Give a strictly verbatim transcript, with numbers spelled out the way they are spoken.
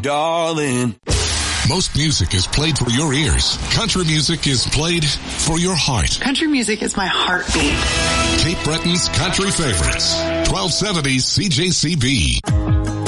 darling. Most music is played for your ears. Country music is played for your heart. Country music is my heartbeat. Cape Breton's Country Favorites. twelve seventy C J C B.